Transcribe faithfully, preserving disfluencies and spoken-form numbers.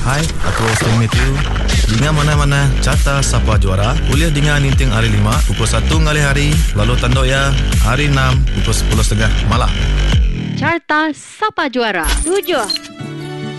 Hai, aku Austin Matthew. Dengan mana-mana carta Sapa Juara, kuliah dengan Ninting hari lima, pukul satu ngali hari, lalu tanduk ya, hari enam, pukul sepuluh tiga puluh malam. Carta Sapa Juara. Tujuh.